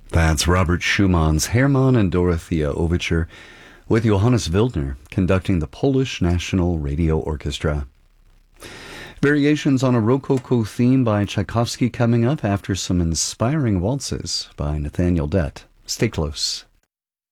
That's Robert Schumann's Hermann and Dorothea Overture with Johannes Wildner conducting the Polish National Radio Orchestra. Variations on a Rococo theme by Tchaikovsky coming up after some inspiring waltzes by Nathaniel Dett. Stay close.